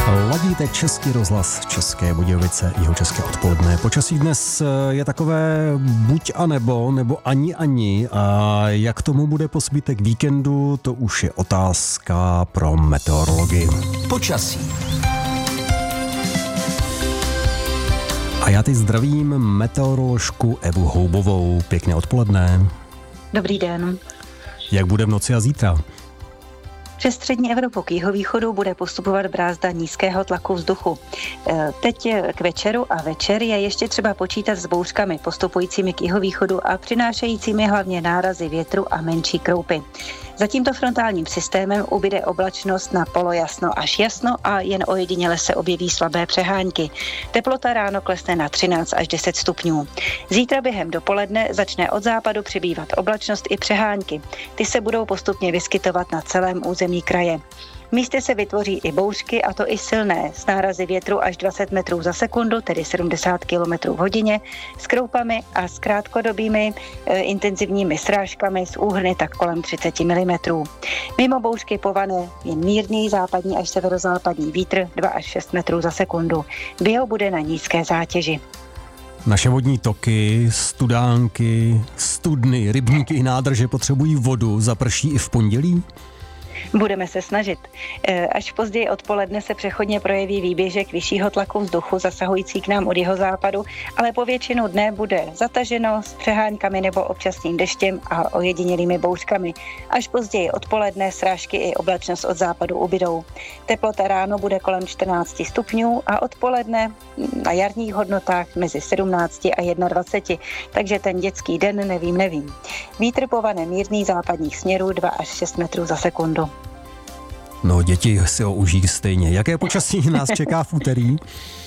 Ladíte Český rozhlas České Budějovice, Jihočeské odpoledne. Počasí dnes je takové buď a nebo ani. A jak tomu bude po zbytek víkendu, to už je otázka pro meteorologii. Počasí. A já teď zdravím meteoroložku Evu Houbovou. Pěkné odpoledne. Dobrý den. Jak bude v noci a zítra? Přes střední Evropu k jihovýchodu bude postupovat brázda nízkého tlaku vzduchu. Teď k večeru a večer je ještě třeba počítat s bouřkami postupujícími k jihovýchodu a přinášejícími hlavně nárazy větru a menší kroupy. Za tímto frontálním systémem ubyde oblačnost na polojasno až jasno a jen ojediněle se objeví slabé přehánky. Teplota ráno klesne na 13 až 10 stupňů. Zítra během dopoledne začne od západu přibývat oblačnost i přehánky. Ty se budou postupně vyskytovat na celém území kraje. Místy se vytvoří i bouřky, a to i silné, s nárazy větru až 20 metrů za sekundu, tedy 70 km v hodině, s kroupami a s krátkodobými intenzivními srážkami s úhrny tak kolem 30 mm. Mimo bouřky povane jen mírný západní až severozápadní vítr 2 až 6 metrů za sekundu. Bio bude na nízké zátěži. Naše vodní toky, studánky, studny, rybníky i nádrže potřebují vodu. Zaprší i v pondělí? Budeme se snažit. Až později odpoledne se přechodně projeví výběžek vyššího tlaku vzduchu zasahující k nám od jihozápadu, ale po většinu dne bude zataženo s přeháňkami nebo občasným deštěm a ojedinělými bouřkami. Až později odpoledne srážky i oblačnost od západu ubydou. Teplota ráno bude kolem 14 stupňů a odpoledne na jarních hodnotách mezi 17 a 21, takže ten dětský den nevím. Vítr povane mírný západních směrů 2 až 6 metrů za sekundu. No, děti si ho užijí stejně. Jaké počasí nás čeká v úterý?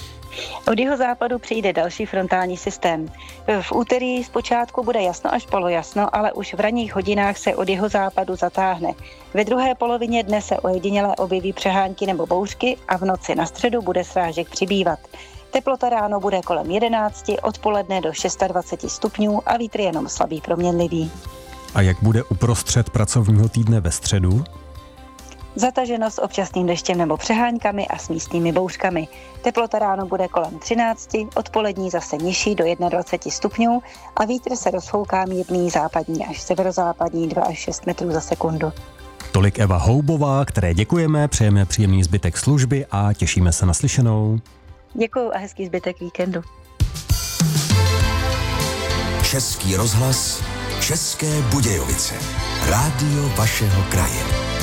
Od jihozápadu přijde další frontální systém. V úterý zpočátku bude jasno až polojasno, ale už v ranních hodinách se od jihozápadu zatáhne. Ve druhé polovině dne se ojediněle objeví přehánky nebo bouřky a v noci na středu bude srážek přibývat. Teplota ráno bude kolem 11, odpoledne do 26 stupňů a vítr jenom slabý proměnlivý. A jak bude uprostřed pracovního týdne ve středu? Zataženo s občasným deštěm nebo přeháňkami a s místními bouřkami. Teplota ráno bude kolem 13, odpolední zase nižší do 21 stupňů a vítr se rozfouká mírný západní až severozápadní 2 až 6 metrů za sekundu. Tolik Eva Houbová, které děkujeme, přejeme příjemný zbytek služby a těšíme se na slyšenou. Děkuju a hezký zbytek víkendu. Český rozhlas České Budějovice. Rádio vašeho kraje.